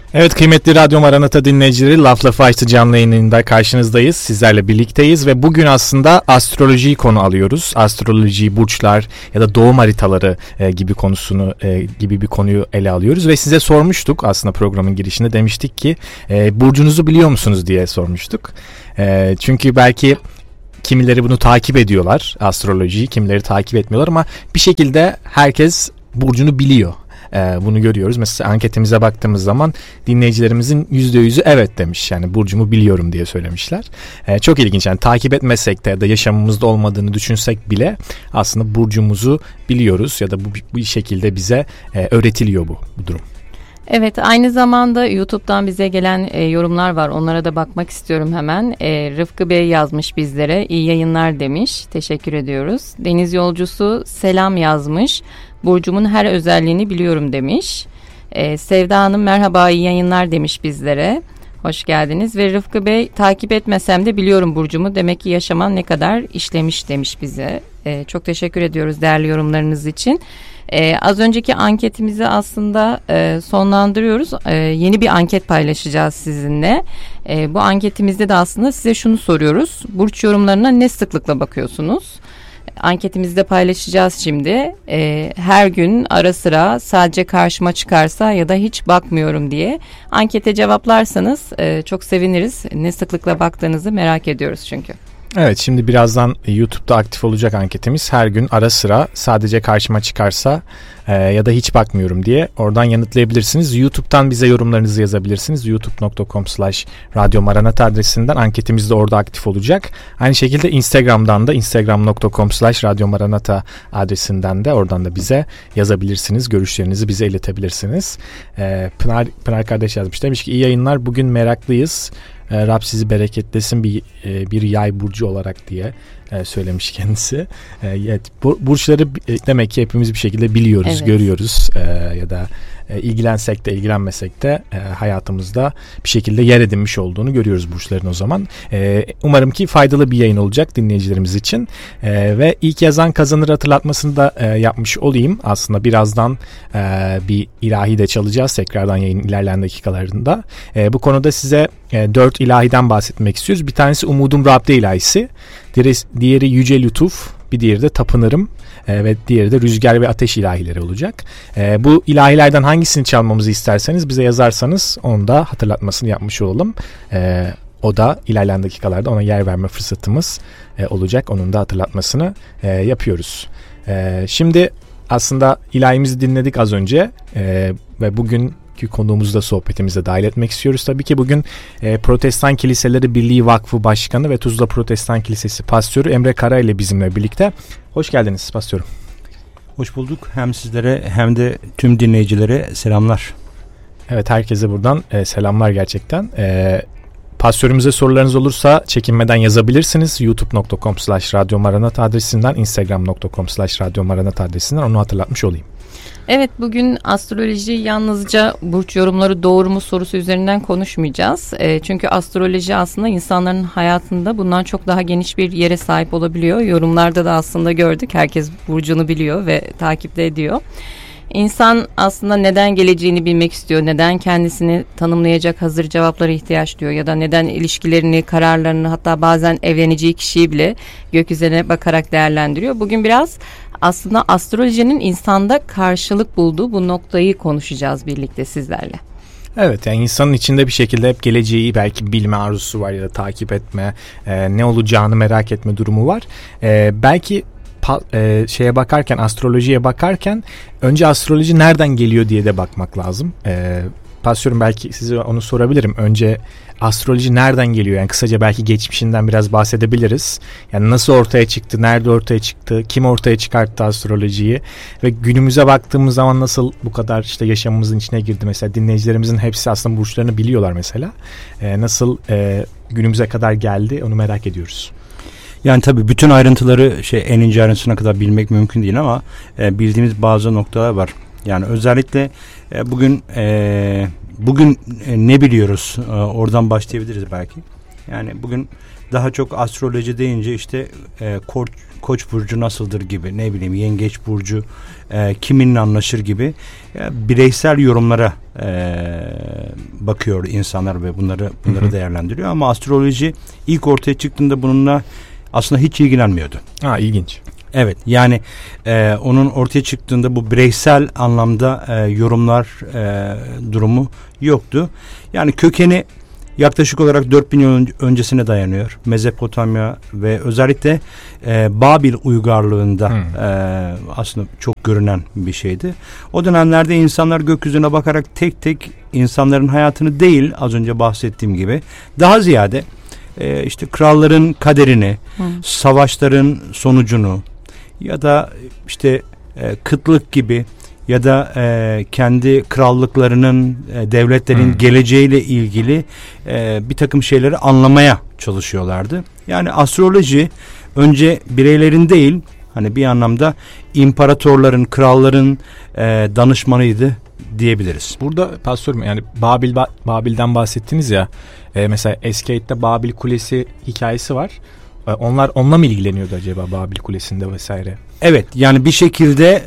Evet, kıymetli Radyo Maranata dinleyicileri, Laf Lafı Açtı canlı yayınında karşınızdayız. Sizlerle birlikteyiz ve bugün aslında astrolojiyi konu alıyoruz. Astroloji, burçlar ya da doğum haritaları gibi bir konuyu ele alıyoruz ve size sormuştuk aslında programın girişinde, demiştik ki burcunuzu biliyor musunuz diye sormuştuk. Çünkü belki kimileri bunu takip ediyorlar, astrolojiyi, kimileri takip etmiyorlar ama bir şekilde herkes burcunu biliyor. Bunu görüyoruz. Mesela anketimize baktığımız zaman dinleyicilerimizin %100'ü evet demiş. Yani burcumu biliyorum diye söylemişler. Çok ilginç. Yani takip etmesek de ya da yaşamımızda olmadığını düşünsek bile aslında burcumuzu biliyoruz ya da bu şekilde bize öğretiliyor bu durum. Evet, aynı zamanda YouTube'dan bize gelen yorumlar var. Onlara da bakmak istiyorum hemen. Rıfkı Bey yazmış bizlere. İyi yayınlar demiş. Teşekkür ediyoruz. Deniz Yolcusu selam yazmış. Burcumun her özelliğini biliyorum demiş. Sevda Hanım merhaba, iyi yayınlar demiş bizlere. Hoş geldiniz. Ve Rıfkı Bey, takip etmesem de biliyorum burcumu. Demek ki yaşaman ne kadar işlemiş demiş bize. Çok teşekkür ediyoruz değerli yorumlarınız için. Az önceki anketimizi aslında sonlandırıyoruz. Yeni bir anket paylaşacağız sizinle. Bu anketimizde de aslında size şunu soruyoruz. Burç yorumlarına ne sıklıkla bakıyorsunuz? Anketimizde paylaşacağız şimdi. Her gün ara sıra, sadece karşıma çıkarsa ya da hiç bakmıyorum diye ankete cevaplarsanız çok seviniriz. Ne sıklıkla baktığınızı merak ediyoruz çünkü. Evet, şimdi birazdan YouTube'da aktif olacak anketimiz. Her gün ara sıra, sadece karşıma çıkarsa ya da hiç bakmıyorum diye oradan yanıtlayabilirsiniz. YouTube'dan bize yorumlarınızı yazabilirsiniz. youtube.com/radyomaranata adresinden anketimiz de orada aktif olacak. Aynı şekilde Instagram'dan da instagram.com/radyomaranata adresinden de oradan da bize yazabilirsiniz. Görüşlerinizi bize iletebilirsiniz. Pınar kardeş yazmış. Demiş ki iyi yayınlar, bugün meraklıyız. Rab sizi bereketlesin bir yay burcu olarak diye söylemiş kendisi. Evet, burçları demek ki hepimiz bir şekilde biliyoruz, evet, görüyoruz ya da ilgilensek de ilgilenmesek de hayatımızda bir şekilde yer edinmiş olduğunu görüyoruz burçların o zaman. Umarım ki faydalı bir yayın olacak dinleyicilerimiz için. Ve ilk yazan kazanır hatırlatmasını da yapmış olayım. Aslında birazdan bir ilahi de çalacağız tekrardan yayın ilerleyen dakikalarında. Bu konuda size 4 ilahiden bahsetmek istiyoruz. Bir tanesi Umudum Rab'de ilahisi. Diğeri Yüce Lütuf. Bir diğeri de Tapınırım. Ve diğeri de Rüzgar ve Ateş ilahileri olacak. Bu ilahilerden hangisini çalmamızı isterseniz bize yazarsanız onu da hatırlatmasını yapmış olalım. O da ilerleyen dakikalarda ona yer verme fırsatımız olacak. Onun da hatırlatmasını yapıyoruz. Şimdi aslında ilahimizi dinledik az önce ve bugünkü konuğumuzu da sohbetimize dahil etmek istiyoruz. Tabii ki bugün Protestan Kiliseleri Birliği Vakfı Başkanı ve Tuzla Protestan Kilisesi Pastörü Emre Kara ile bizimle birlikte. Hoş geldiniz pastörüm. Hoş bulduk. Hem sizlere hem de tüm dinleyicilere selamlar. Evet, herkese buradan selamlar gerçekten. Pastörümüze sorularınız olursa çekinmeden yazabilirsiniz. youtube.com/radyomaranata adresinden, instagram.com/radyomaranata adresinden, onu hatırlatmış olayım. Evet, bugün astroloji yalnızca burç yorumları doğru mu sorusu üzerinden konuşmayacağız. Çünkü astroloji aslında insanların hayatında bundan çok daha geniş bir yere sahip olabiliyor. Yorumlarda da aslında gördük. Herkes burcunu biliyor ve takip ediyor. İnsan aslında neden geleceğini bilmek istiyor, neden kendisini tanımlayacak hazır cevaplara ihtiyaç duyuyor ya da neden ilişkilerini, kararlarını, hatta bazen evleneceği kişiyi bile gökyüzüne bakarak değerlendiriyor. Bugün biraz aslında astrolojinin insanda karşılık bulduğu bu noktayı konuşacağız birlikte sizlerle. Evet, yani insanın içinde bir şekilde hep geleceği belki bilme arzusu var ya da takip etme, ne olacağını merak etme durumu var. Belki şeye bakarken, astrolojiye bakarken önce astroloji nereden geliyor diye de bakmak lazım. Pastörüm, belki size onu sorabilirim. Önce astroloji nereden geliyor? Yani kısaca belki geçmişinden biraz bahsedebiliriz. Yani nasıl ortaya çıktı, nerede ortaya çıktı, kim ortaya çıkarttı astrolojiyi ve günümüze baktığımız zaman nasıl bu kadar işte yaşamımızın içine girdi. Mesela dinleyicilerimizin hepsi aslında burçlarını biliyorlar mesela. Nasıl günümüze kadar geldi, onu merak ediyoruz. Yani tabii bütün ayrıntıları en ince ayrıntısına kadar bilmek mümkün değil ama bildiğimiz bazı noktalar var. Yani özellikle bugün ne biliyoruz? Oradan başlayabiliriz belki. Yani bugün daha çok astroloji deyince Koç burcu nasıldır gibi, ne bileyim Yengeç burcu kiminle anlaşır gibi bireysel yorumlara bakıyor insanlar ve bunları değerlendiriyor. Ama astroloji ilk ortaya çıktığında bununla aslında hiç ilgilenmiyordu. İlginç. Evet, yani onun ortaya çıktığında bu bireysel anlamda yorumlar durumu yoktu. Yani kökeni yaklaşık olarak 4000 yıl öncesine dayanıyor. Mezopotamya ve özellikle Babil uygarlığında aslında çok görünen bir şeydi. O dönemlerde insanlar gökyüzüne bakarak tek tek insanların hayatını değil, az önce bahsettiğim gibi, daha ziyade işte kralların kaderini, savaşların sonucunu ya da işte kıtlık gibi ya da kendi krallıklarının, devletlerin geleceğiyle ilgili bir takım şeyleri anlamaya çalışıyorlardı. Yani astroloji önce bireylerin değil, hani bir anlamda imparatorların, kralların danışmanıydı diyebiliriz. Burada pastörüm, yani Babil'den bahsettiniz ya, mesela Eskate'de Babil Kulesi hikayesi var. Onlar onunla mı ilgileniyordu acaba Babil Kulesi'nde vesaire? Evet, yani bir şekilde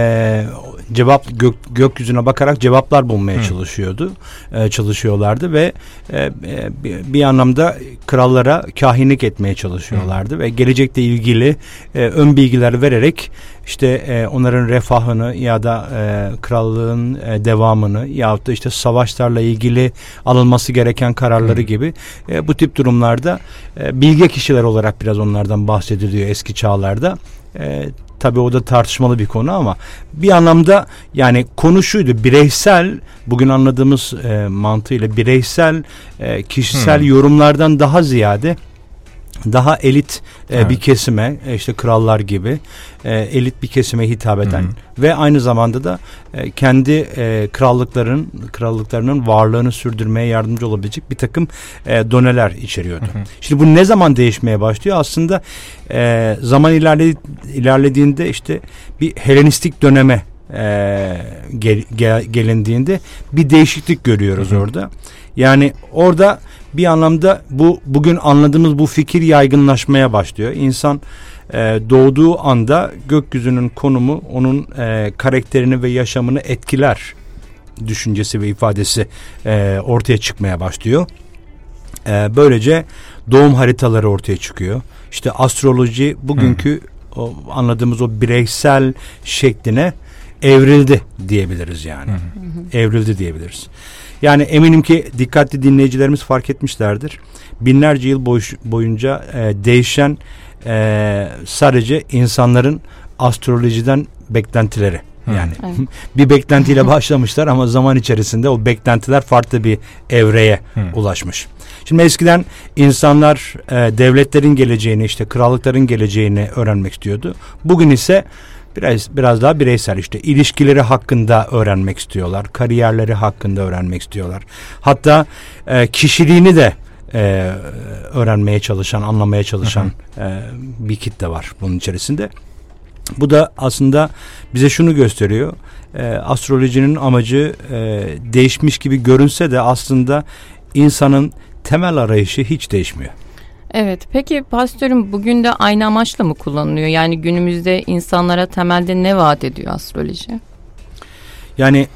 gökyüzüne bakarak cevaplar bulmaya çalışıyorlardı ve bir anlamda krallara kahinlik etmeye çalışıyorlardı ve gelecekle ilgili ön bilgiler vererek işte onların refahını ya da krallığın devamını yahut da işte savaşlarla ilgili alınması gereken kararları gibi bu tip durumlarda bilge kişiler olarak biraz onlardan bahsediliyor eski çağlarda. Tabii o da tartışmalı bir konu ama bir anlamda yani konu şuydu: bireysel, bugün anladığımız mantığıyla bireysel kişisel yorumlardan daha ziyade daha elit bir kesime, işte krallar gibi elit bir kesime hitap eden ve aynı zamanda da kendi krallıklarının varlığını sürdürmeye yardımcı olabilecek bir takım doneler içeriyordu. Şimdi bu ne zaman değişmeye başlıyor? Aslında zaman ilerlediğinde işte bir Helenistik döneme gelindiğinde bir değişiklik görüyoruz orada. Yani orada bir anlamda bugün anladığımız bu fikir yaygınlaşmaya başlıyor. İnsan doğduğu anda gökyüzünün konumu onun karakterini ve yaşamını etkiler düşüncesi ve ifadesi ortaya çıkmaya başlıyor. Böylece doğum haritaları ortaya çıkıyor. İşte astroloji bugünkü anladığımız o bireysel şekline evrildi diyebiliriz yani. Evrildi diyebiliriz. Yani eminim ki dikkatli dinleyicilerimiz fark etmişlerdir. Binlerce yıl boyunca değişen sadece insanların astrolojiden beklentileri. Yani bir beklentiyle başlamışlar ama zaman içerisinde o beklentiler farklı bir evreye ulaşmış. Şimdi eskiden insanlar devletlerin geleceğini, işte krallıkların geleceğini öğrenmek istiyordu. Bugün ise biraz daha bireysel, işte ilişkileri hakkında öğrenmek istiyorlar, kariyerleri hakkında öğrenmek istiyorlar. Hatta kişiliğini de öğrenmeye çalışan, anlamaya çalışan bir kitle var bunun içerisinde. Bu da aslında bize şunu gösteriyor: astrolojinin amacı değişmiş gibi görünse de aslında insanın temel arayışı hiç değişmiyor. Evet, peki pastörüm, bugün de aynı amaçla mı kullanılıyor? Yani günümüzde insanlara temelde ne vaat ediyor astroloji? Yani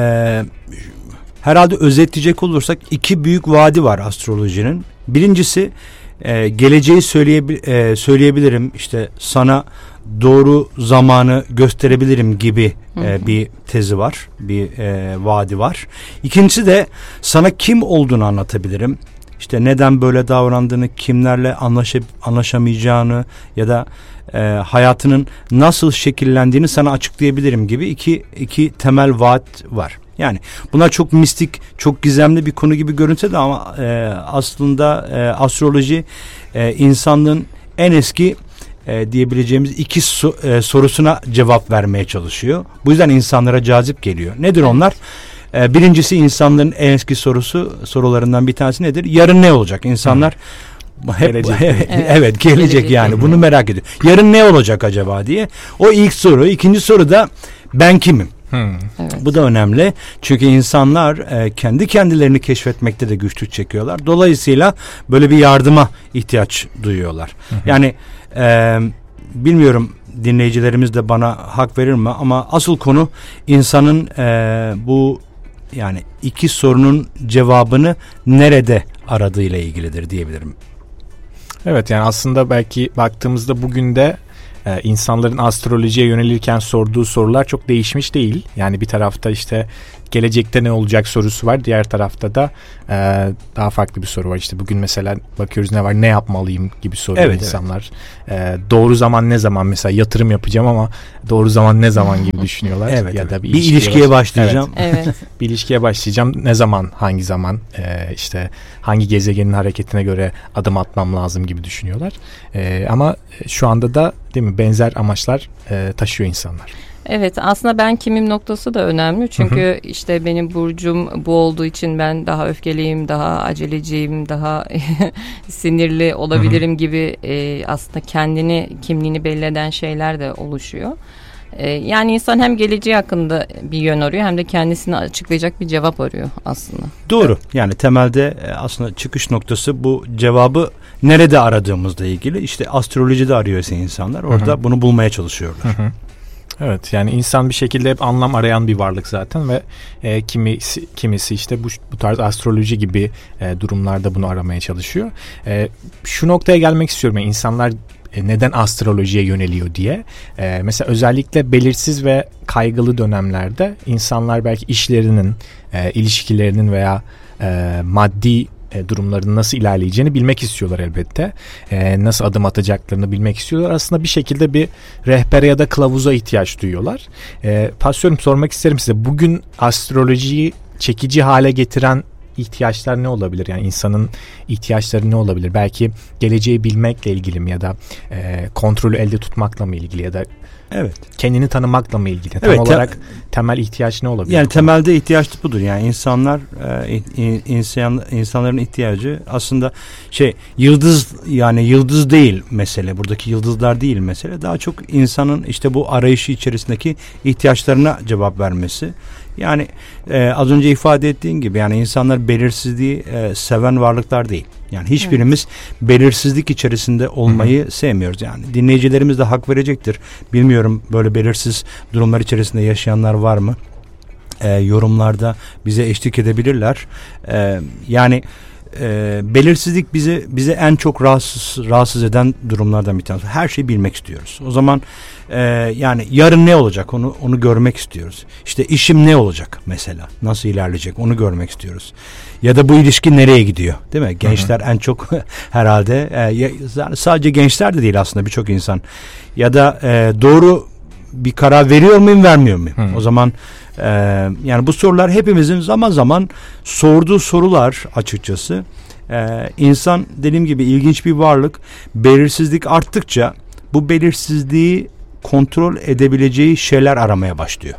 herhalde özetleyecek olursak iki büyük vaadi var astrolojinin. Birincisi geleceği söyleyebilirim, işte sana doğru zamanı gösterebilirim gibi bir tezi var, bir vaadi var. İkincisi de sana kim olduğunu anlatabilirim. İşte neden böyle davrandığını, kimlerle anlaşamayacağını ya da hayatının nasıl şekillendiğini sana açıklayabilirim gibi iki temel vaat var. Yani bunlar çok mistik, çok gizemli bir konu gibi görünse de ama aslında astroloji insanlığın en eski diyebileceğimiz iki sorusuna cevap vermeye çalışıyor. Bu yüzden insanlara cazip geliyor. Nedir onlar? Birincisi, insanların en eski sorularından bir tanesi nedir? Yarın ne olacak? İnsanlar hep gelecek, gelecek yani bunu merak ediyor. Yarın ne olacak acaba diye. O ilk soru. İkinci soru da ben kimim? Evet. Bu da önemli. Çünkü insanlar kendi kendilerini keşfetmekte de güçlük çekiyorlar. Dolayısıyla böyle bir yardıma ihtiyaç duyuyorlar. Yani bilmiyorum, dinleyicilerimiz de bana hak verir mi, ama asıl konu insanın bu yani iki sorunun cevabını nerede aradığıyla ilgilidir diyebilirim. Evet, yani aslında belki baktığımızda bugün de insanların astrolojiye yönelirken sorduğu sorular çok değişmiş değil. Yani bir tarafta işte gelecekte ne olacak sorusu var. Diğer tarafta da daha farklı bir soru var. İşte bugün mesela bakıyoruz ne var, ne yapmalıyım gibi soruyor insanlar. Evet. Doğru zaman ne zaman, mesela yatırım yapacağım ama doğru zaman ne zaman gibi düşünüyorlar. Evet, ya da bir ilişkiye başlayacağım. Evet. Bir ilişkiye başlayacağım. Ne zaman, hangi zaman, işte hangi gezegenin hareketine göre adım atmam lazım gibi düşünüyorlar. Ama şu anda da değil mi, benzer amaçlar taşıyor insanlar. Evet, aslında ben kimim noktası da önemli. Çünkü işte benim burcum bu olduğu için ben daha öfkeliyim, daha aceleciyim, daha sinirli olabilirim gibi aslında kimliğini belli eden şeyler de oluşuyor. Yani insan hem geleceği hakkında bir yön arıyor hem de kendisini açıklayacak bir cevap arıyor aslında. Doğru. Yani temelde aslında çıkış noktası bu cevabı nerede aradığımızla ilgili. İşte astrolojide arıyorsa insanlar orada bunu bulmaya çalışıyorlar. Evet, yani insan bir şekilde hep anlam arayan bir varlık zaten ve kimisi işte bu tarz astroloji gibi durumlarda bunu aramaya çalışıyor. Şu noktaya gelmek istiyorum, yani insanlar neden astrolojiye yöneliyor diye. Mesela özellikle belirsiz ve kaygılı dönemlerde insanlar belki işlerinin, ilişkilerinin veya maddi durumlarının nasıl ilerleyeceğini bilmek istiyorlar elbette. Nasıl adım atacaklarını bilmek istiyorlar. Aslında bir şekilde bir rehbere ya da kılavuza ihtiyaç duyuyorlar. Pastorum, sormak isterim size. Bugün astrolojiyi çekici hale getiren ihtiyaçlar ne olabilir? Yani insanın ihtiyaçları ne olabilir? Belki geleceği bilmekle ilgili mi, ya da kontrolü elde tutmakla mı ilgili, ya da kendini tanımakla mı ilgili? Tam olarak temel ihtiyaç ne olabilir? Yani temelde ihtiyaç budur. Yani insanların ihtiyacı aslında yıldız değil mesele. Buradaki yıldızlar değil mesele. Daha çok insanın işte bu arayışı içerisindeki ihtiyaçlarına cevap vermesi. Yani az önce ifade ettiğin gibi, yani insanlar belirsizliği seven varlıklar değil. Yani hiçbirimiz belirsizlik içerisinde olmayı sevmiyoruz. Yani dinleyicilerimiz de hak verecektir. Bilmiyorum, böyle belirsiz durumlar içerisinde yaşayanlar var mı? Yorumlarda bize eşlik edebilirler. Belirsizlik bize en çok rahatsız eden durumlardan bir tanesi. Her şeyi bilmek istiyoruz. O zaman yani yarın ne olacak onu görmek istiyoruz. İşte işim ne olacak mesela? Nasıl ilerleyecek? Onu görmek istiyoruz. Ya da bu ilişki nereye gidiyor? Değil mi? Gençler en çok herhalde sadece gençler de değil aslında, birçok insan. Ya da doğru bir karar veriyor muyum, vermiyor muyum? O zaman yani bu sorular hepimizin zaman zaman sorduğu sorular açıkçası. İnsan dediğim gibi ilginç bir varlık. Belirsizlik arttıkça bu belirsizliği kontrol edebileceği şeyler aramaya başlıyor.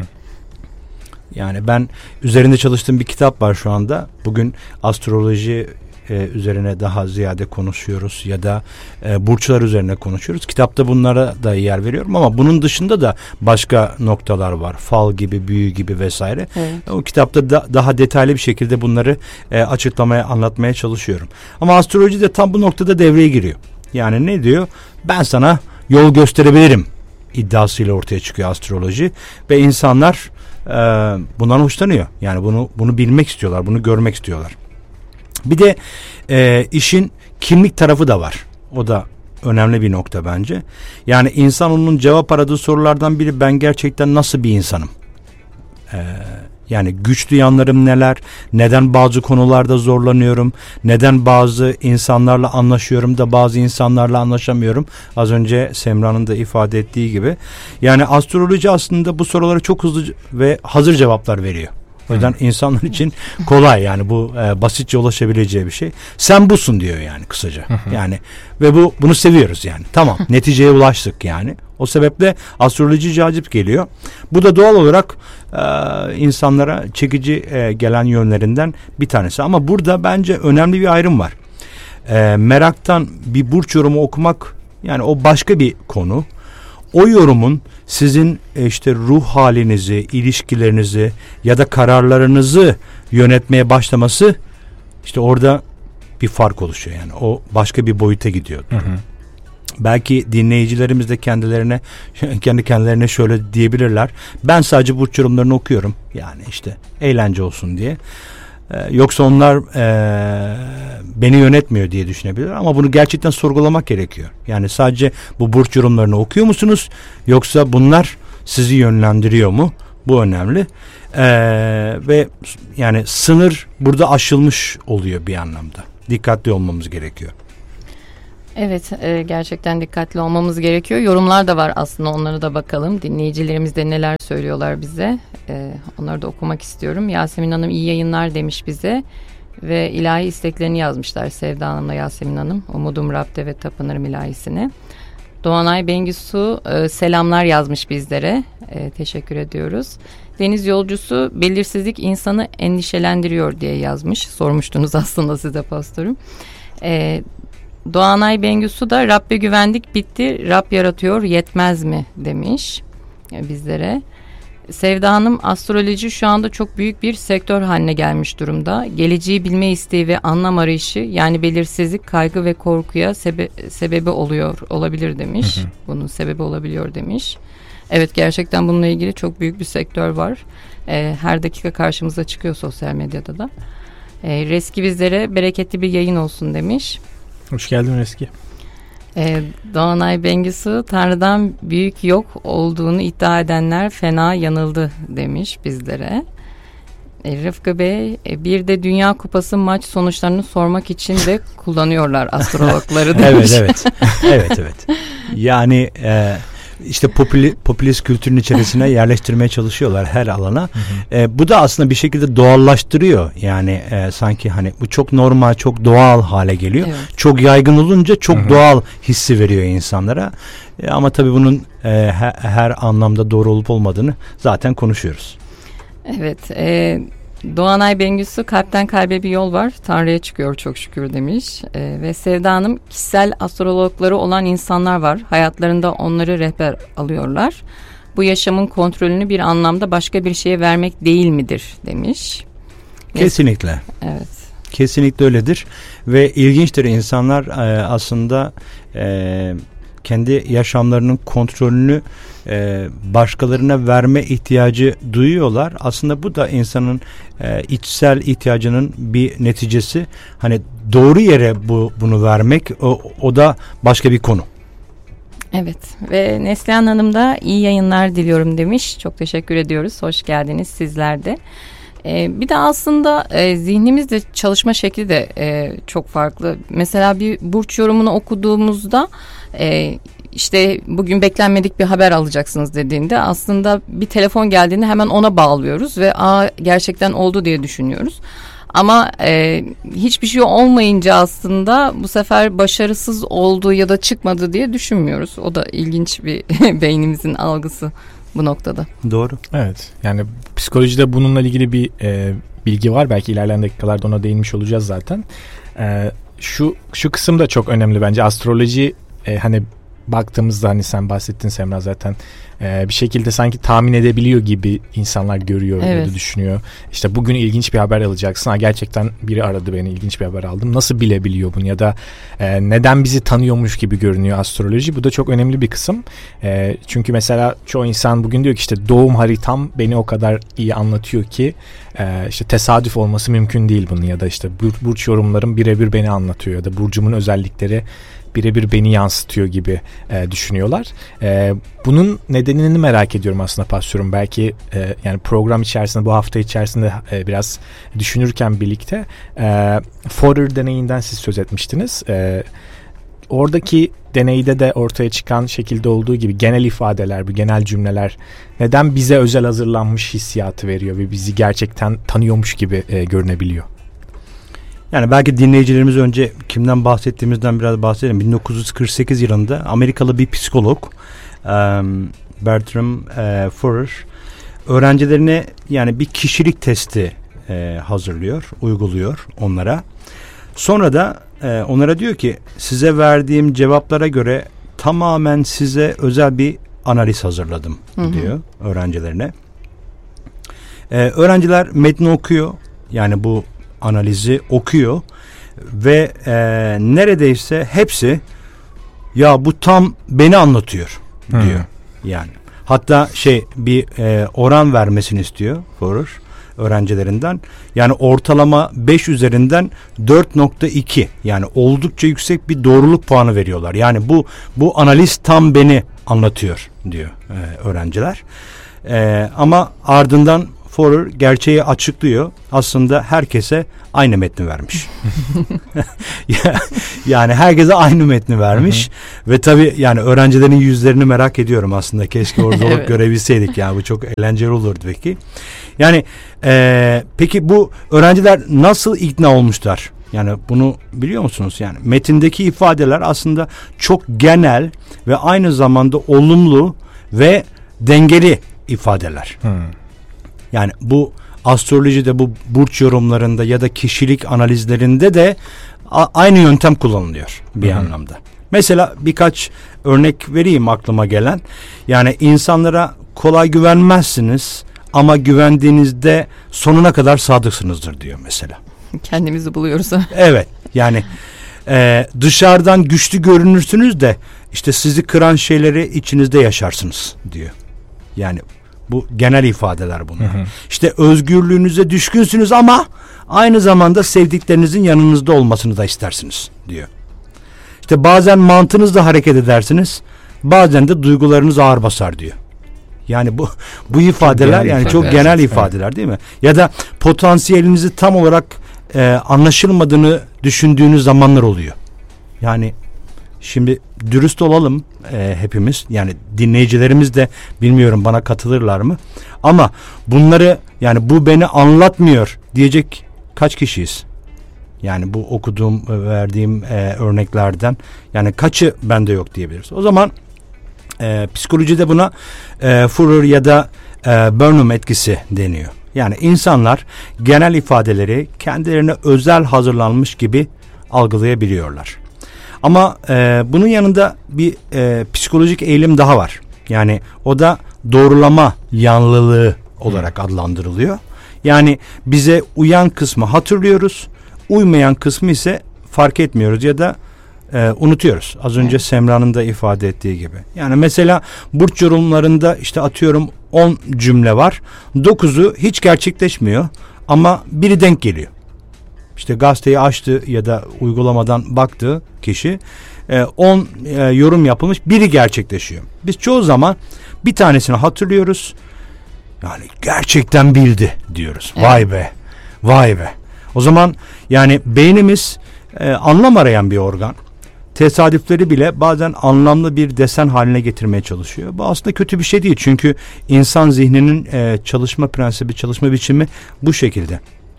Yani ben üzerinde çalıştığım bir kitap var şu anda. Bugün astroloji üzerine daha ziyade konuşuyoruz ya da burçlar üzerine konuşuyoruz. Kitapta bunlara da yer veriyorum ama bunun dışında da başka noktalar var. Fal gibi, büyü gibi vesaire. O kitapta daha detaylı bir şekilde bunları açıklamaya, anlatmaya çalışıyorum. Ama astroloji de tam bu noktada devreye giriyor. Yani ne diyor? Ben sana yol gösterebilirim iddiasıyla ortaya çıkıyor astroloji ve insanlar bundan hoşlanıyor. Yani bunu bilmek istiyorlar, bunu görmek istiyorlar. Bir de işin kimlik tarafı da var. O da önemli bir nokta bence. Yani insan onun cevap aradığı sorulardan biri, ben gerçekten nasıl bir insanım? Yani güçlü yanlarım neler? Neden bazı konularda zorlanıyorum? Neden bazı insanlarla anlaşıyorum da bazı insanlarla anlaşamıyorum? Az önce Semra'nın da ifade ettiği gibi. Yani astroloji aslında bu sorulara çok hızlı ve hazır cevaplar veriyor. O yüzden insanlar için kolay, yani bu basitçe ulaşabileceği bir şey. Sen busun diyor yani kısaca. Yani ve bunu seviyoruz yani. Tamam, neticeye ulaştık yani. O sebeple astroloji cazip geliyor. Bu da doğal olarak insanlara çekici gelen yönlerinden bir tanesi. Ama burada bence önemli bir ayrım var. Meraktan bir burç yorumu okumak, yani o başka bir konu. O yorumun sizin işte ruh halinizi, ilişkilerinizi ya da kararlarınızı yönetmeye başlaması, işte orada bir fark oluşuyor. Yani o başka bir boyuta gidiyor. Belki dinleyicilerimiz de kendi kendilerine şöyle diyebilirler. Ben sadece burç yorumlarını okuyorum. Yani işte eğlence olsun diye. Yoksa onlar beni yönetmiyor diye düşünebilir. Ama bunu gerçekten sorgulamak gerekiyor. Yani sadece bu burç yorumlarını okuyor musunuz? Yoksa bunlar sizi yönlendiriyor mu? Bu önemli. Ve yani sınır burada aşılmış oluyor bir anlamda. Dikkatli olmamız gerekiyor. Evet, gerçekten dikkatli olmamız gerekiyor. Yorumlar da var aslında, onlara da bakalım. Dinleyicilerimiz de neler söylüyorlar bize. Onları da okumak istiyorum. Yasemin Hanım iyi yayınlar demiş bize. Ve ilahi isteklerini yazmışlar Sevda Hanım'la Yasemin Hanım. Umudum Rab'de ve tapınırım ilahisine. Doğanay Bengisu selamlar yazmış bizlere. Teşekkür ediyoruz. Deniz yolcusu belirsizlik insanı endişelendiriyor diye yazmış. Sormuştunuz aslında size pastörüm. Doğanay Bengisu da Rabbe güvendik bitti, Rab yaratıyor yetmez mi demiş bizlere. Sevda Hanım astroloji şu anda çok büyük bir sektör haline gelmiş durumda. Geleceği bilme isteği ve anlam arayışı, yani belirsizlik, kaygı ve korkuya sebebi olabilir demiş. Bunun sebebi olabiliyor demiş. Evet, gerçekten bununla ilgili çok büyük bir sektör var. Her dakika karşımıza çıkıyor sosyal medyada da. Reski bizlere bereketli bir yayın olsun demiş. Hoş geldin Reski. Doğanay Bengisu, Tanrı'dan büyük yok olduğunu iddia edenler fena yanıldı demiş bizlere. Rıfkı Bey, bir de Dünya Kupası maç sonuçlarını sormak için de kullanıyorlar astrologları demiş. Evet. Yani işte popülist kültürün içerisine yerleştirmeye çalışıyorlar her alana. Bu da aslında bir şekilde doğallaştırıyor. Yani sanki hani bu çok normal, çok doğal hale geliyor. Evet. Çok yaygın olunca çok doğal hissi veriyor insanlara. Ama tabii bunun her anlamda doğru olup olmadığını zaten konuşuyoruz. Evet. Doğanay Bengisu, kalpten kalbe bir yol var, Tanrı'ya çıkıyor çok şükür demiş. Ve Sevda Hanım, kişisel astrologları olan insanlar var, hayatlarında onları rehber alıyorlar. Bu yaşamın kontrolünü bir anlamda başka bir şeye vermek değil midir demiş. Kesinlikle. Evet. Kesinlikle öyledir ve ilginçtir, insanlar aslında kendi yaşamlarının kontrolünü başkalarına verme ihtiyacı duyuyorlar. Aslında bu da insanın içsel ihtiyacının bir neticesi. Hani doğru yere bunu vermek o da başka bir konu. Evet, ve Neslihan Hanım da iyi yayınlar diliyorum demiş. Çok teşekkür ediyoruz. Hoş geldiniz sizler de. Bir de aslında zihnimizde çalışma şekli de çok farklı. Mesela bir burç yorumunu okuduğumuzda işte bugün beklenmedik bir haber alacaksınız dediğinde aslında bir telefon geldiğinde hemen ona bağlıyoruz ve gerçekten oldu diye düşünüyoruz. Ama hiçbir şey olmayınca aslında bu sefer başarısız oldu ya da çıkmadı diye düşünmüyoruz. O da ilginç bir beynimizin algısı bu noktada. Doğru. Evet, yani psikolojide bununla ilgili bir bilgi var. Belki ilerleyen dakikalarda ona değinmiş olacağız zaten. Şu kısım da çok önemli bence. Astroloji hani baktığımızda, hani sen bahsettin Semra zaten, bir şekilde sanki tahmin edebiliyor gibi insanlar görüyor, evet, ya da düşünüyor. İşte bugün ilginç bir haber alacaksın. Gerçekten biri aradı beni, ilginç bir haber aldım. Nasıl bilebiliyor bunu, ya da neden bizi tanıyormuş gibi görünüyor astroloji. Bu da çok önemli bir kısım. Çünkü mesela çoğu insan bugün diyor ki işte doğum haritam beni o kadar iyi anlatıyor ki işte tesadüf olması mümkün değil bunun, ya da işte burç yorumlarım birebir beni anlatıyor ya da burcumun özellikleri birebir beni yansıtıyor gibi düşünüyorlar. Bunun nedenini merak ediyorum aslında pastörüm. Belki yani program içerisinde, bu hafta içerisinde biraz düşünürken birlikte Fodder deneyinden siz söz etmiştiniz. Oradaki deneyde de ortaya çıkan şekilde olduğu gibi genel ifadeler, bu genel cümleler neden bize özel hazırlanmış hissiyatı veriyor ve bizi gerçekten tanıyormuş gibi görünebiliyor? Yani belki dinleyicilerimiz önce kimden bahsettiğimizden biraz bahsedelim. 1948 yılında Amerikalı bir psikolog Bertram Fodder öğrencilerine yani bir kişilik testi hazırlıyor, uyguluyor onlara. Sonra da onlara diyor ki size verdiğim cevaplara göre tamamen size özel bir analiz hazırladım diyor öğrencilerine. Öğrenciler metni okuyor, yani bu analizi okuyor ve neredeyse hepsi ya bu tam beni anlatıyor diyor. Yani hatta bir oran vermesini istiyor Forer öğrencilerinden. Yani ortalama 5 üzerinden 4.2, yani oldukça yüksek bir doğruluk puanı veriyorlar. Yani bu analiz tam beni anlatıyor diyor öğrenciler. Ama ardından Forer gerçeği açıklıyor. Aslında herkese aynı metni vermiş. Yani herkese aynı metni vermiş. Ve tabii yani öğrencilerin yüzlerini merak ediyorum aslında. Keşke orada olup görebilseydik. Yani bu çok eğlenceli olurdu belki. Yani peki bu öğrenciler nasıl ikna olmuşlar? Yani bunu biliyor musunuz? Yani metindeki ifadeler aslında çok genel ve aynı zamanda olumlu ve dengeli ifadeler. Yani bu astrolojide, bu burç yorumlarında ya da kişilik analizlerinde de aynı yöntem kullanılıyor bir anlamda. Mesela birkaç örnek vereyim aklıma gelen. Yani insanlara kolay güvenmezsiniz ama güvendiğinizde sonuna kadar sadıksınızdır diyor mesela. Kendimizi buluyoruz. Evet, yani dışarıdan güçlü görünürsünüz de işte sizi kıran şeyleri içinizde yaşarsınız diyor. Yani bu genel ifadeler bunlar. İşte özgürlüğünüze düşkünsünüz ama aynı zamanda sevdiklerinizin yanınızda olmasını da istersiniz diyor. İşte bazen mantığınızla hareket edersiniz, bazen de duygularınız ağır basar diyor. Yani bu ifadeler yani çok genel ifadeler değil mi? Ya da potansiyelinizi tam olarak anlaşılmadığını düşündüğünüz zamanlar oluyor. Yani şimdi dürüst olalım hepimiz. Yani dinleyicilerimiz de bilmiyorum bana katılırlar mı? Ama bunları, yani bu beni anlatmıyor diyecek kaç kişiyiz? Yani bu okuduğum, verdiğim örneklerden yani kaçı bende yok diyebiliriz. O zaman psikolojide buna Forer ya da Burnham etkisi deniyor. Yani insanlar genel ifadeleri kendilerine özel hazırlanmış gibi algılayabiliyorlar. Ama bunun yanında bir psikolojik eğilim daha var. Yani o da doğrulama yanlılığı olarak adlandırılıyor. Yani bize uyan kısmı hatırlıyoruz, uymayan kısmı ise fark etmiyoruz ya da unutuyoruz. Az önce Semra'nın da ifade ettiği gibi. Yani mesela burç yorumlarında işte atıyorum 10 cümle var. 9'u hiç gerçekleşmiyor ama biri denk geliyor. İşte gazeteyi açtı ya da uygulamadan baktı kişi, 10 yorum yapılmış, biri gerçekleşiyor. Biz çoğu zaman bir tanesini hatırlıyoruz. Yani gerçekten bildi diyoruz. Evet. Vay be, vay be. O zaman yani beynimiz anlam arayan bir organ. Tesadüfleri bile bazen anlamlı bir desen haline getirmeye çalışıyor. Bu aslında kötü bir şey değil. Çünkü insan zihninin çalışma prensibi, çalışma biçimi bu şekilde.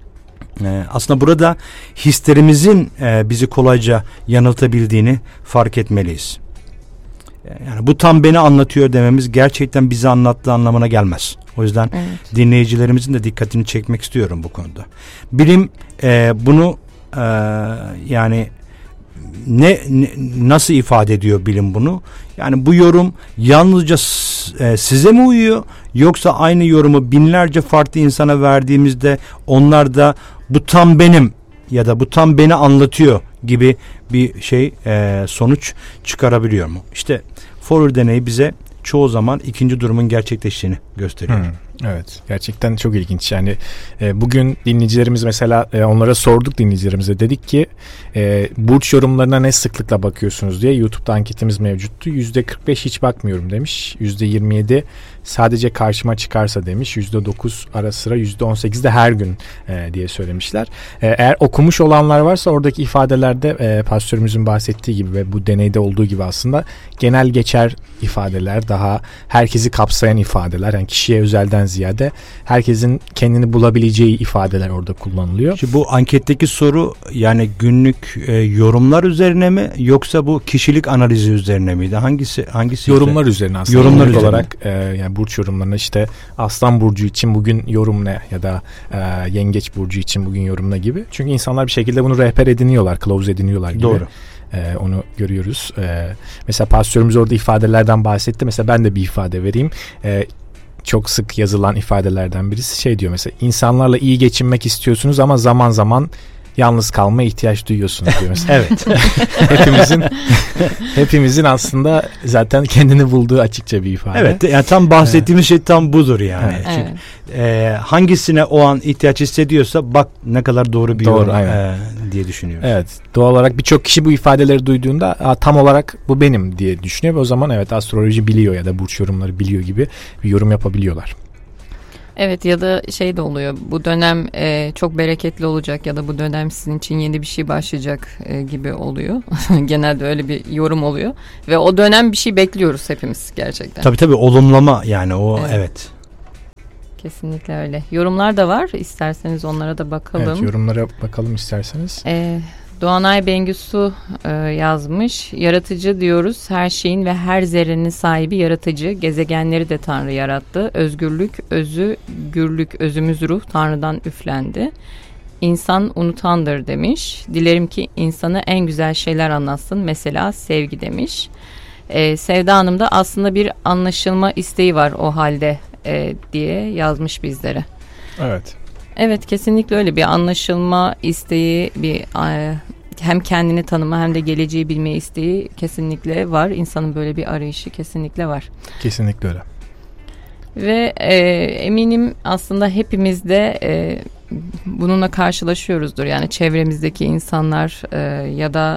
Aslında burada hislerimizin bizi kolayca yanıltabildiğini fark etmeliyiz. Yani bu tam beni anlatıyor dememiz gerçekten bize anlattığı anlamına gelmez. O yüzden dinleyicilerimizin de dikkatini çekmek istiyorum bu konuda. Bilim bunu yani nasıl ifade ediyor bilim bunu? Yani bu yorum yalnızca size mi uyuyor, yoksa aynı yorumu binlerce farklı insana verdiğimizde onlar da bu tam benim ya da bu tam beni anlatıyor gibi bir sonuç çıkarabiliyor mu? İşte Forer deneyi bize çoğu zaman ikinci durumun gerçekleştiğini gösteriyor. Evet, gerçekten çok ilginç. Yani bugün dinleyicilerimiz mesela onlara sorduk, dinleyicilerimize dedik ki burç yorumlarına ne sıklıkla bakıyorsunuz diye. YouTube'da anketimiz mevcuttu. %45 hiç bakmıyorum demiş. %27 sadece karşıma çıkarsa demiş. %9 ara sıra, %18 de her gün diye söylemişler. Eğer okumuş olanlar varsa oradaki ifadelerde pastörümüzün bahsettiği gibi ve bu deneyde olduğu gibi aslında genel geçer ifadeler, daha herkesi kapsayan ifadeler, yani kişiye özelden ziyade herkesin kendini bulabileceği ifadeler orada kullanılıyor. Şimdi bu anketteki soru yani günlük yorumlar üzerine mi, yoksa bu kişilik analizi üzerine miydi? Hangisi? Yorumlar üzerine aslında. Yorumlar üzerine olarak yani burç yorumlarına işte Aslan burcu için bugün yorum ne ya da Yengeç burcu için bugün yorum ne gibi. Çünkü insanlar bir şekilde bunu rehber ediniyorlar, kılavuz ediniyorlar gibi. Doğru. Onu görüyoruz. Mesela pastörümüz orada ifadelerden bahsetti. Mesela ben de bir ifade vereyim. Çok sık yazılan ifadelerden birisi diyor mesela, insanlarla iyi geçinmek istiyorsunuz ama zaman zaman yalnız kalmaya ihtiyaç duyuyorsunuz diyor mesela. Evet. hepimizin aslında zaten kendini bulduğu açıkça bir ifade. Evet, yani tam bahsettiğimiz şey tam budur yani. Evet. Çünkü, hangisine o an ihtiyaç hissediyorsa bak ne kadar doğru bir yorum diye düşünüyorum. Evet, doğal olarak birçok kişi bu ifadeleri duyduğunda tam olarak bu benim diye düşünüyor ve o zaman evet astroloji biliyor ya da burç yorumları biliyor gibi bir yorum yapabiliyorlar. Evet, ya da şey de oluyor, bu dönem çok bereketli olacak ya da bu dönem sizin için yeni bir şey başlayacak gibi oluyor. Genelde öyle bir yorum oluyor ve o dönem bir şey bekliyoruz hepimiz gerçekten. Tabii olumlama yani o evet. Kesinlikle öyle. Yorumlar da var, isterseniz onlara da bakalım. Evet, yorumlara bakalım isterseniz. Doğanay Bengüsü yazmış. Yaratıcı diyoruz. Her şeyin ve her zerrenin sahibi yaratıcı. Gezegenleri de Tanrı yarattı. Özgürlük, özü, gürlük, özümüz ruh Tanrı'dan üflendi. İnsan unutandır demiş. Dilerim ki insana en güzel şeyler anlatsın. Mesela sevgi demiş. Sevda Hanım da aslında bir anlaşılma isteği var o halde diye yazmış bizlere. Evet. Evet, kesinlikle öyle, bir anlaşılma isteği, bir hem kendini tanıma hem de geleceği bilme isteği kesinlikle var. İnsanın böyle bir arayışı kesinlikle var. Kesinlikle öyle. Ve eminim aslında hepimiz de bununla karşılaşıyoruzdur. Yani çevremizdeki insanlar ya da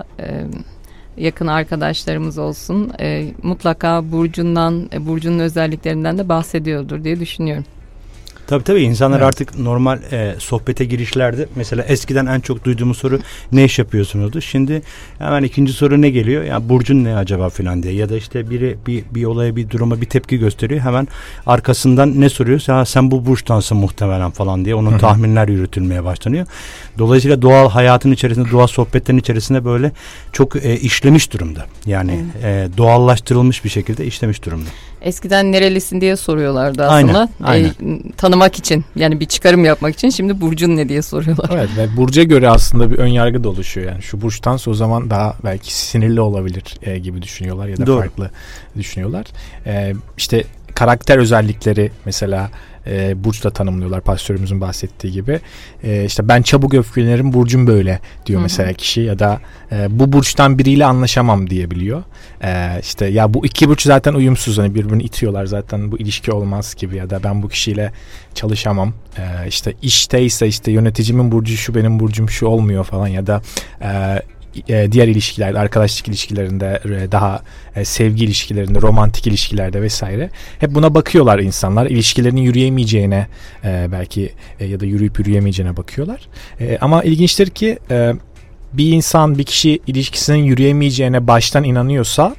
yakın arkadaşlarımız olsun mutlaka burcunun özelliklerinden de bahsediyordur diye düşünüyorum. Tabii insanlar evet. Artık normal sohbete girişlerde mesela eskiden en çok duyduğumuz soru ne iş yapıyorsunuzdu? Şimdi hemen ikinci soru ne geliyor? Ya burcun ne acaba filan diye, ya da işte biri bir olaya, bir duruma bir tepki gösteriyor. Hemen arkasından ne soruyorsa ya sen bu burçtansın muhtemelen falan diye onun tahminler yürütülmeye başlanıyor. Dolayısıyla doğal hayatın içerisinde, doğal sohbetlerin içerisinde böyle çok işlemiş durumda. Yani doğallaştırılmış bir şekilde işlemiş durumda. Eskiden nerelisin diye soruyorlardı aslında. Aynen. Tanımak için, yani bir çıkarım yapmak için, şimdi burcun ne diye soruyorlar. Evet, ve burca göre aslında bir ön yargı da oluşuyor. Yani şu burçtansa o zaman daha belki sinirli olabilir gibi düşünüyorlar ya da Doğru. farklı düşünüyorlar. İşte karakter özellikleri mesela burçla tanımlıyorlar, pastörümüzün bahsettiği gibi. İşte ben çabuk öfkelenirim, burcum böyle diyor mesela kişi, ya da bu burçtan biriyle anlaşamam diyebiliyor. İşte ya bu iki burç zaten uyumsuz, hani birbirini itiyorlar, zaten bu ilişki olmaz gibi, ya da ben bu kişiyle çalışamam. İşte işteyse işte yöneticimin burcu şu, benim burcum şu olmuyor falan, ya da diğer ilişkilerde, arkadaşlık ilişkilerinde, daha sevgi ilişkilerinde, romantik ilişkilerde vesaire hep buna bakıyorlar insanlar. İlişkilerinin yürüyemeyeceğine belki ya da yürüyüp yürüyemeyeceğine bakıyorlar. Ama ilginçtir ki bir insan, bir kişi ilişkisinin yürüyemeyeceğine baştan inanıyorsa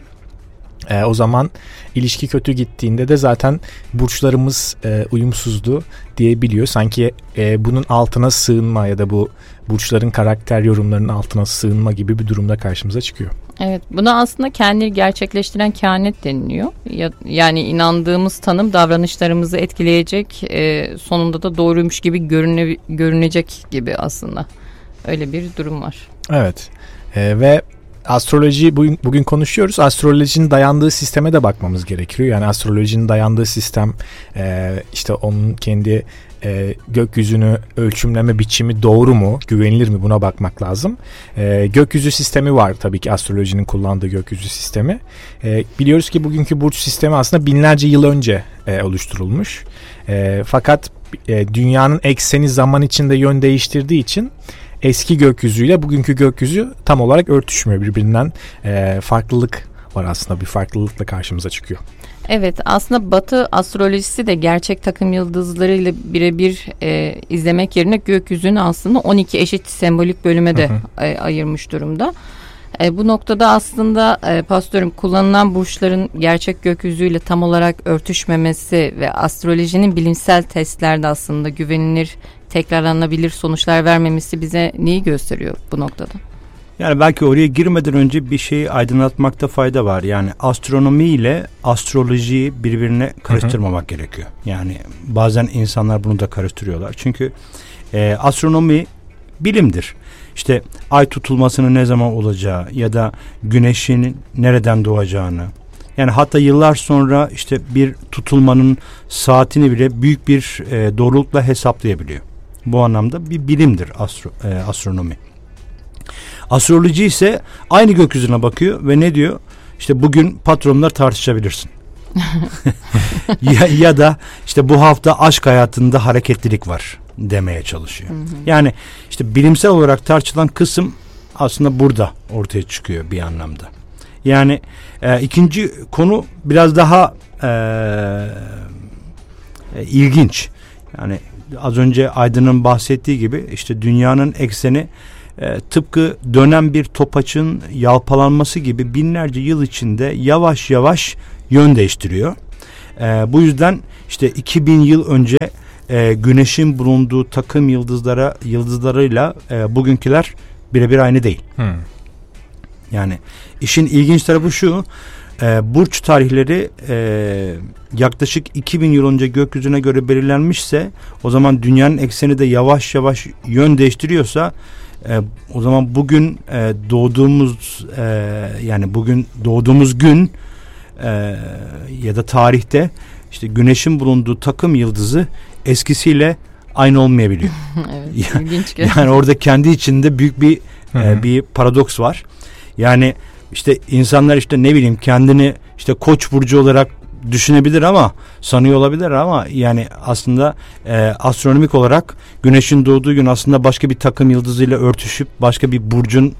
o zaman ilişki kötü gittiğinde de zaten burçlarımız uyumsuzdu diyebiliyor. Sanki bunun altına sığınma ya da bu burçların karakter yorumlarının altına sığınma gibi bir durumda karşımıza çıkıyor. Evet, buna aslında kendini gerçekleştiren kehanet deniliyor. Yani inandığımız tanım davranışlarımızı etkileyecek, sonunda da doğruymuş gibi görünecek gibi aslında. Öyle bir durum var. Evet. Ve astroloji bugün konuşuyoruz. Astrolojinin dayandığı sisteme de bakmamız gerekiyor. Yani astrolojinin dayandığı sistem işte onun kendi gökyüzünü ölçümleme biçimi doğru mu, güvenilir mi, buna bakmak lazım. Gökyüzü sistemi var tabii ki, astrolojinin kullandığı gökyüzü sistemi. Biliyoruz ki bugünkü burç sistemi aslında binlerce yıl önce oluşturulmuş. Fakat dünyanın ekseni zaman içinde yön değiştirdiği için eski gökyüzüyle bugünkü gökyüzü tam olarak örtüşmüyor. Birbirinden farklılık var aslında. Bir farklılıkla karşımıza çıkıyor. Evet, aslında Batı astrolojisi de gerçek takım yıldızlarıyla birebir izlemek yerine gökyüzünü aslında 12 eşit sembolik bölüme de ayırmış durumda. Bu noktada aslında pastörüm, kullanılan burçların gerçek gökyüzüyle tam olarak örtüşmemesi ve astrolojinin bilimsel testlerde aslında güvenilir, tekrarlanabilir sonuçlar vermemesi bize neyi gösteriyor bu noktada? Yani belki oraya girmeden önce bir şeyi aydınlatmakta fayda var. Yani astronomi ile astrolojiyi birbirine karıştırmamak gerekiyor. Yani bazen insanlar bunu da karıştırıyorlar. Çünkü astronomi bilimdir. İşte ay tutulmasının ne zaman olacağı ya da güneşin nereden doğacağını. Yani hatta yıllar sonra işte bir tutulmanın saatini bile büyük bir doğrulukla hesaplayabiliyor. Bu anlamda bir bilimdir astronomi. Astroloji ise aynı gökyüzüne bakıyor ve ne diyor? İşte bugün patronlar tartışabilirsin. ya da işte bu hafta aşk hayatında hareketlilik var demeye çalışıyor. Yani işte bilimsel olarak tartışılan kısım aslında burada ortaya çıkıyor bir anlamda. Yani ikinci konu biraz daha ilginç. Yani az önce Aydın'ın bahsettiği gibi işte dünyanın ekseni tıpkı dönen bir topaçın yalpalanması gibi binlerce yıl içinde yavaş yavaş yön değiştiriyor. Bu yüzden işte 2000 yıl önce Güneş'in bulunduğu takım yıldızlarıyla bugünküler birebir aynı değil. Yani işin ilginç tarafı şu, burç tarihleri yaklaşık 2000 yıl önce gökyüzüne göre belirlenmişse, o zaman dünyanın ekseni de yavaş yavaş yön değiştiriyorsa, o zaman bugün doğduğumuz gün ya da tarihte işte Güneş'in bulunduğu takım yıldızı eskisiyle aynı olmayabiliyor. Evet, ilginç. Yani orada kendi içinde büyük bir paradoks var. Yani işte insanlar işte ne bileyim kendini işte Koç burcu olarak düşünebilir ama sanıyor olabilir ama yani aslında astronomik olarak Güneş'in doğduğu gün aslında başka bir takım yıldızıyla örtüşüp başka bir burcun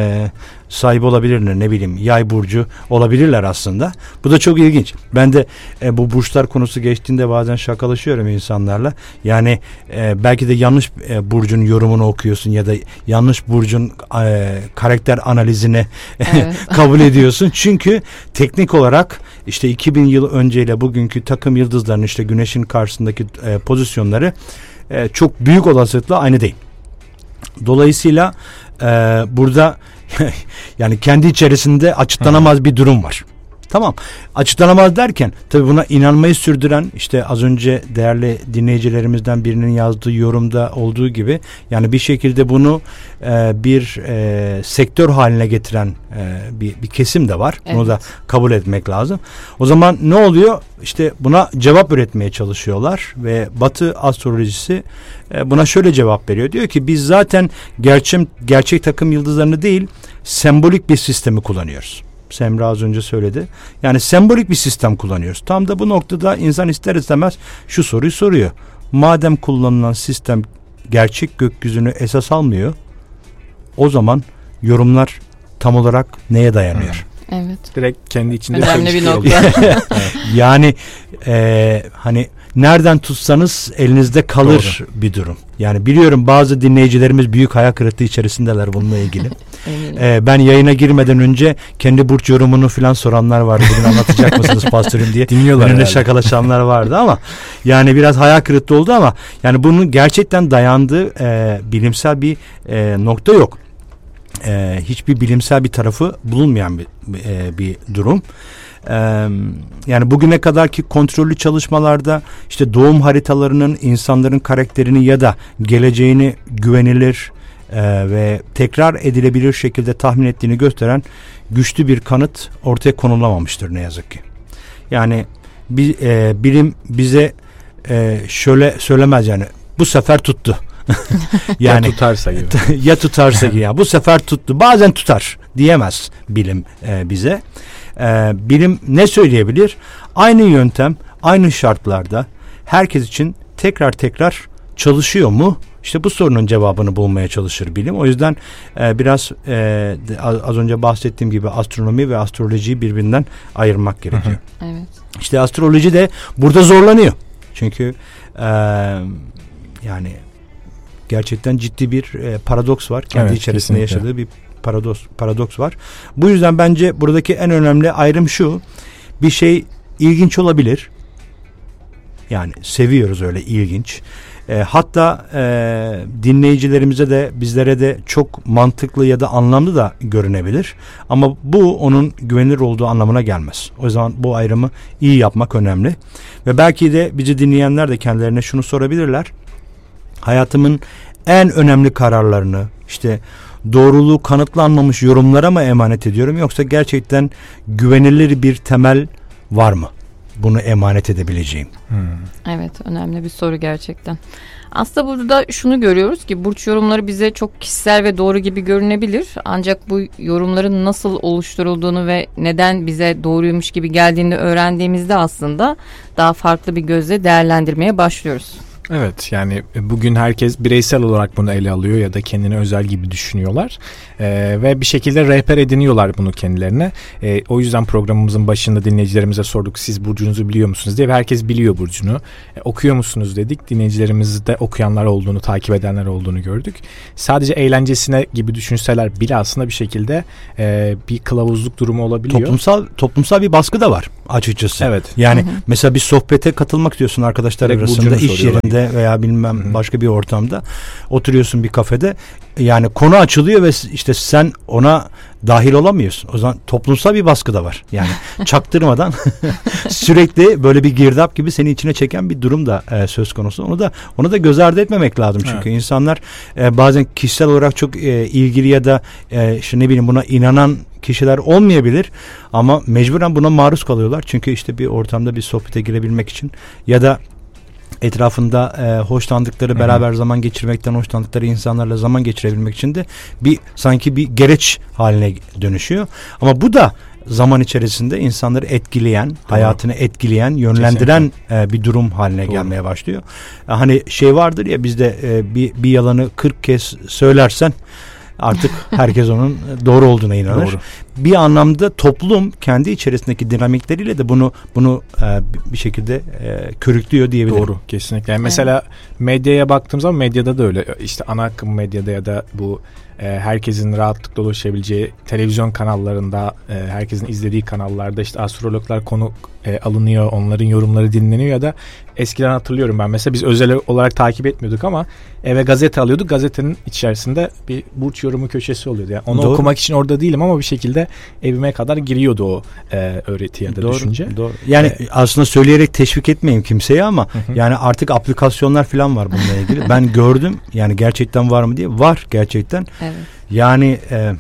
sahibi olabilirler, ne bileyim Yay burcu olabilirler aslında. Bu da çok ilginç. Ben de bu burçlar konusu geçtiğinde bazen şakalaşıyorum insanlarla. Yani belki de yanlış burcun yorumunu okuyorsun ya da yanlış burcun karakter analizini kabul ediyorsun. Çünkü teknik olarak işte 2000 yıl önceyle bugünkü takım yıldızlarının işte Güneş'in karşısındaki pozisyonları çok büyük olasılıkla aynı değil. Dolayısıyla burada yani kendi içerisinde açıklanamaz bir durum var. Tamam. Açıklanamaz derken tabii buna inanmayı sürdüren, işte az önce değerli dinleyicilerimizden birinin yazdığı yorumda olduğu gibi, yani bir şekilde bunu bir sektör haline getiren bir kesim de var. Evet. Bunu da kabul etmek lazım. O zaman ne oluyor? İşte buna cevap üretmeye çalışıyorlar ve Batı astrolojisi buna şöyle cevap veriyor. Diyor ki biz zaten gerçek takım yıldızlarını değil, sembolik bir sistemi kullanıyoruz. Semra az önce söyledi. Yani sembolik bir sistem kullanıyoruz. Tam da bu noktada insan ister istemez şu soruyu soruyor. Madem kullanılan sistem gerçek gökyüzünü esas almıyor, o zaman yorumlar tam olarak neye dayanıyor? Evet. Direkt kendi içinde önemli bir nokta. Yani hani nereden tutsanız elinizde kalır. Doğru. Bir durum. Yani biliyorum bazı dinleyicilerimiz büyük hayal kırıklığı içerisindeler bununla ilgili. Ben yayına girmeden önce kendi burç yorumunu falan soranlar vardı. Bugün anlatacak mısınız pastörüm diye. Dinliyorlar. Önünde şakalaşanlar vardı ama yani biraz hayal kırıklığı oldu ama yani bunun gerçekten dayandığı bilimsel bir nokta yok. Hiçbir bilimsel bir tarafı bulunmayan bir durum. Yani bugüne kadarki kontrollü çalışmalarda işte doğum haritalarının insanların karakterini ya da geleceğini güvenilir ve tekrar edilebilir şekilde tahmin ettiğini gösteren güçlü bir kanıt ortaya konulamamıştır ne yazık ki. Yani bilim bize şöyle söylemez, yani bu sefer tuttu. Yani ya tutarsa gibi. Ya tutarsa gibi. Ya bu sefer tuttu. Bazen tutar diyemez bilim bize. Bilim ne söyleyebilir? Aynı yöntem, aynı şartlarda herkes için tekrar çalışıyor mu? İşte bu sorunun cevabını bulmaya çalışır bilim. O yüzden biraz az önce bahsettiğim gibi astronomi ve astrolojiyi birbirinden ayırmak gerekiyor. Evet. İşte astroloji de burada zorlanıyor. Çünkü yani gerçekten ciddi bir paradoks var. Kendi içerisinde kesinlikle yaşadığı bir paradoks var. Bu yüzden bence buradaki en önemli ayrım şu: bir şey ilginç olabilir. Yani seviyoruz öyle ilginç. Hatta dinleyicilerimize de bizlere de çok mantıklı ya da anlamlı da görünebilir. Ama bu onun güvenilir olduğu anlamına gelmez. O zaman bu ayrımı iyi yapmak önemli. Ve belki de bizi dinleyenler de kendilerine şunu sorabilirler: hayatımın en önemli kararlarını işte doğruluğu kanıtlanmamış yorumlara mı emanet ediyorum, yoksa gerçekten güvenilir bir temel var mı? bunu emanet edebileceğim? Evet, önemli bir soru gerçekten. Aslında burada şunu görüyoruz ki burç yorumları bize çok kişisel ve doğru gibi görünebilir. Ancak bu yorumların nasıl oluşturulduğunu ve neden bize doğruymuş gibi geldiğini öğrendiğimizde aslında daha farklı bir gözle değerlendirmeye başlıyoruz. Evet, yani bugün herkes bireysel olarak bunu ele alıyor ya da kendine özel gibi düşünüyorlar ve bir şekilde rehber ediniyorlar bunu kendilerine. O yüzden programımızın başında dinleyicilerimize sorduk, siz burcunuzu biliyor musunuz diye, ve herkes biliyor burcunu. Okuyor musunuz dedik, dinleyicilerimizde okuyanlar olduğunu, takip edenler olduğunu gördük. Sadece eğlencesine gibi düşünseler bile aslında bir şekilde bir kılavuzluk durumu olabiliyor. Toplumsal bir baskı da var açıkçası. Evet. Yani mesela bir sohbete katılmak istiyorsun arkadaşlar Direkt arasında, iş soruyorlar. yerinde veya bilmem başka bir ortamda oturuyorsun bir kafede, yani konu açılıyor ve işte sen ona dahil olamıyorsun. O zaman toplumsal bir baskı da var. Yani çaktırmadan sürekli böyle bir girdap gibi seni içine çeken bir durum da söz konusu. Onu da göz ardı etmemek lazım. Çünkü insanlar bazen kişisel olarak çok ilgili ya da işte ne bileyim buna inanan kişiler olmayabilir ama mecburen buna maruz kalıyorlar. Çünkü işte bir ortamda bir sohbete girebilmek için ya da etrafında hoşlandıkları, beraber zaman geçirmekten hoşlandıkları insanlarla zaman geçirebilmek için de sanki bir gereç haline dönüşüyor. Ama bu da zaman içerisinde insanları etkileyen, hayatını etkileyen, yönlendiren bir durum haline gelmeye başlıyor. Hani şey vardır ya bizde, bir yalanı 40 kez söylersen artık herkes onun doğru olduğuna inanır. Doğru. Bir anlamda toplum kendi içerisindeki dinamikleriyle de bunu bir şekilde körüklüyor diyebilirim. Doğru, kesinlikle. Yani mesela medyaya baktığım zaman medyada da öyle. İşte ana akım medyada ya da bu herkesin rahatlıkla ulaşabileceği televizyon kanallarında, herkesin izlediği kanallarda işte astrologlar konu alınıyor, onların yorumları dinleniyor ya da eskiden hatırlıyorum ben mesela biz özel olarak takip etmiyorduk ama eve gazete alıyorduk. Gazetenin içerisinde bir burç yorumu köşesi oluyordu. Yani onu okumak için orada değilim ama bir şekilde evime kadar giriyordu o öğreti ya da düşünce. Doğru. Yani aslında söyleyerek teşvik etmeyeyim kimseye ama yani artık aplikasyonlar falan var bununla ilgili. Ben gördüm yani gerçekten var mı diye. Var gerçekten. Evet. Yani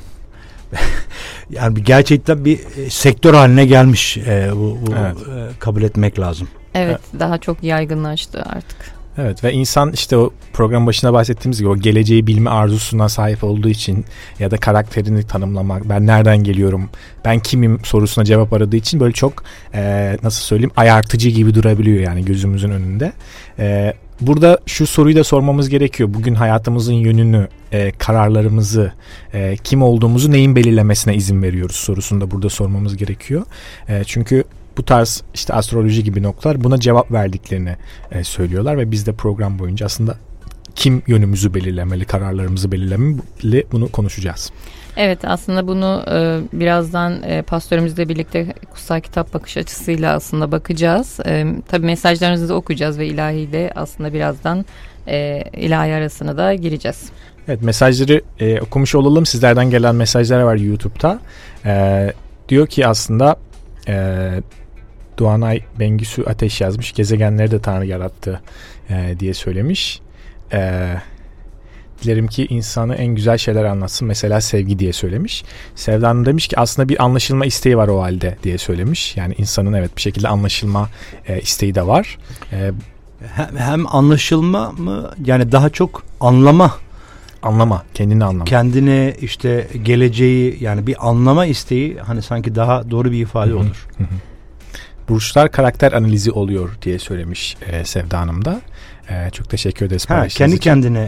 yani gerçekten bir sektör haline gelmiş bu kabul etmek lazım. Evet, daha çok yaygınlaştı artık. Evet ve insan işte o program başında bahsettiğimiz gibi o geleceği bilme arzusuna sahip olduğu için ya da karakterini tanımlamak, ben nereden geliyorum, ben kimim sorusuna cevap aradığı için böyle çok nasıl söyleyeyim ayartıcı gibi durabiliyor yani gözümüzün önünde. Burada şu soruyu da sormamız gerekiyor. Bugün hayatımızın yönünü, kararlarımızı, kim olduğumuzu neyin belirlemesine izin veriyoruz sorusunu da burada sormamız gerekiyor. Çünkü bu tarz işte astroloji gibi noktalar buna cevap verdiklerini söylüyorlar ve biz de program boyunca aslında kim yönümüzü belirlemeli, kararlarımızı belirlemeli bunu konuşacağız. Evet, aslında bunu birazdan pastörümüzle birlikte kutsal kitap bakış açısıyla aslında bakacağız. Tabii mesajlarınızı da okuyacağız ve ilahiyle aslında birazdan ilahi arasına da gireceğiz. Evet, mesajları okumuş olalım. Sizlerden gelen mesajlar var YouTube'da. Diyor ki aslında Doğanay Bengüsü Ateş yazmış. Gezegenleri de Tanrı yarattı diye söylemiş. Dilerim ki insanı en güzel şeyler anlatsın. Mesela sevgi diye söylemiş. Sevda Hanım demiş ki aslında bir anlaşılma isteği var o halde diye söylemiş. Yani insanın evet bir şekilde anlaşılma isteği de var. Hem anlaşılma mı yani daha çok anlama, kendini anlama. Kendini işte geleceği yani bir anlama isteği hani sanki daha doğru bir ifade olur. Burçlar karakter analizi oluyor diye söylemiş Sevda Hanım da. Çok teşekkür ederiz. Kendi kendine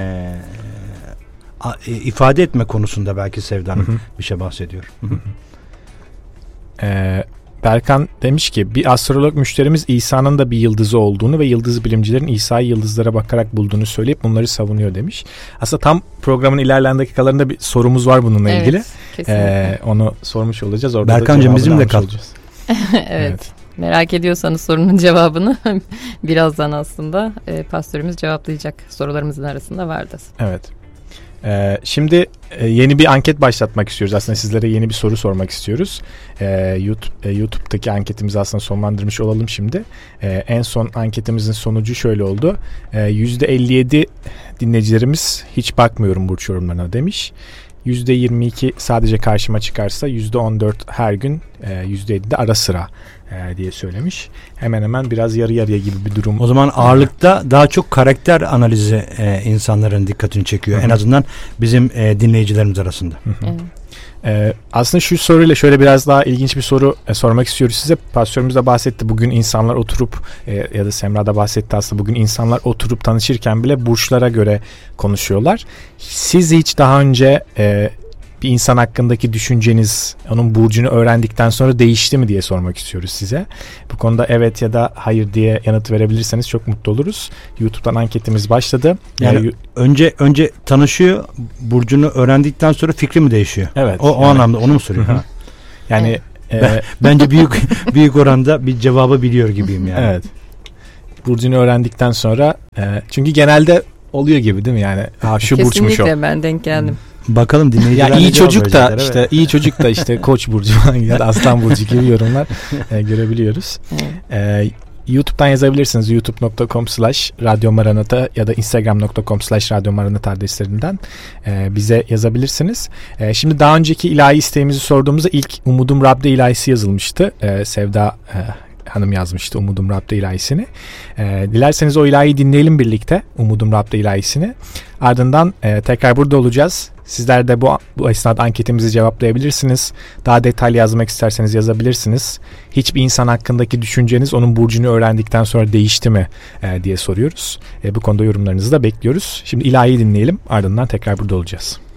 ifade etme konusunda belki Sevda Hanım bir şey bahsediyor. Berkan demiş ki bir astrolog müşterimiz İsa'nın da bir yıldızı olduğunu ve yıldız bilimcilerin İsa'yı yıldızlara bakarak bulduğunu söyleyip bunları savunuyor demiş. Aslında tam programın ilerleyen dakikalarında bir sorumuz var bununla ilgili. Onu sormuş olacağız. Orada Berkancığım bizimle kal. Evet. Merak ediyorsanız sorunun cevabını birazdan aslında pastörümüz cevaplayacak. Sorularımızın arasında vardı. Evet. Şimdi yeni bir anket başlatmak istiyoruz. Aslında sizlere yeni bir soru sormak istiyoruz. YouTube'daki anketimizi aslında sonlandırmış olalım şimdi. En son anketimizin sonucu şöyle oldu. %57 dinleyicilerimiz hiç bakmıyorum burç yorumlarına demiş. %22 sadece karşıma çıkarsa %14 her gün, %7 de ara sıra diye söylemiş. Hemen hemen biraz yarı yarıya gibi bir durum. O zaman ağırlıkta daha çok karakter analizi insanların dikkatini çekiyor. Hı-hı. En azından bizim dinleyicilerimiz arasında. Evet. Aslında şu soruyla şöyle biraz daha ilginç bir soru sormak istiyoruz size. Pastörümüz de bahsetti. Bugün insanlar oturup ya da Semra da bahsetti aslında. Bugün insanlar oturup tanışırken bile burçlara göre konuşuyorlar. Siz hiç daha önce bir insan hakkındaki düşünceniz onun burcunu öğrendikten sonra değişti mi diye sormak istiyoruz size. Bu konuda evet ya da hayır diye yanıt verebilirseniz çok mutlu oluruz. YouTube'dan anketimiz başladı. Yani önce tanışıyor, burcunu öğrendikten sonra fikri mi değişiyor? Evet. O anlamda onu mu soruyor? Yani bence büyük oranda bir cevabı biliyor gibiyim yani. Evet. Burcunu öğrendikten sonra çünkü genelde oluyor gibi değil mi yani? Şu burçmuş o. Kesinlikle ben denk geldim. Bakalım dinleyiciler ya iyi ne cevap çocuk da verecekler, işte evet. iyi çocuk da işte Koç burcu ya da Aslan burcu gibi yorumlar görebiliyoruz. YouTube'dan yazabilirsiniz. youtube.com/radyomaranata ya da instagram.com/radyomaranata adreslerinden bize yazabilirsiniz. Şimdi daha önceki ilahi isteğimizi sorduğumuzda ilk Umudum Rab'de ilahisi yazılmıştı. Sevda Hanım yazmıştı Umudum Rab'de ilahisini. Dilerseniz o ilahiyi dinleyelim birlikte. Umudum Rab'de ilahisini. Ardından tekrar burada olacağız. Sizler de bu esnada anketimizi cevaplayabilirsiniz. Daha detaylı yazmak isterseniz yazabilirsiniz. Hiçbir insan hakkındaki düşünceniz onun burcunu öğrendikten sonra değişti mi diye soruyoruz. Bu konuda yorumlarınızı da bekliyoruz. Şimdi ilahiyi dinleyelim. Ardından tekrar burada olacağız.